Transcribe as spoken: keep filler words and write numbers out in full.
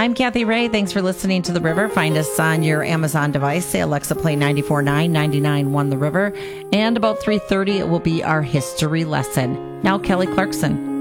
I'm Kathy Ray. Thanks for listening to The River. Find us on your Amazon device. Say Alexa, play ninety-four point nine, ninety-nine point one The River. And about three thirty, it will be our history lesson. Now, Kelly Clarkson.